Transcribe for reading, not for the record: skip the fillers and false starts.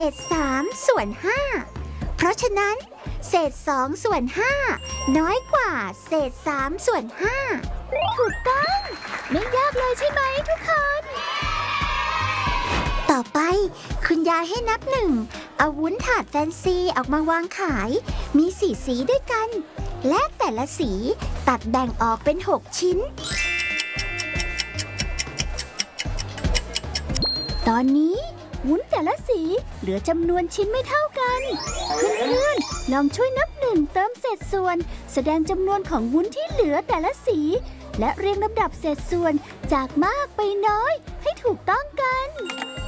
ษ3 ส่วน 5เพราะฉะนั้นเศษ2 ส่วน 5น้อยกว่าเศษ3 ส่วน 5ถูกต้องไม่ยากเลยใช่ไหมทุกคนต่อไปคุณยายให้นับ1เอาวุ้นถาดแฟนซีออกมาวางขายมี4 สีด้วยกันและแต่ละสีตัดแบ่งออกเป็น6 ชิ้นตอนนี้วุ้นแต่ละสีเหลือจำนวนชิ้นไม่เท่ากันเพื่อนๆลองช่วยนับ1เติมเศษส่วนแสดงจำนวนของวุ้นที่เหลือแต่ละสีและเรียงลำดับเศษส่วนจากมากไปน้อยให้ถูกต้องกัน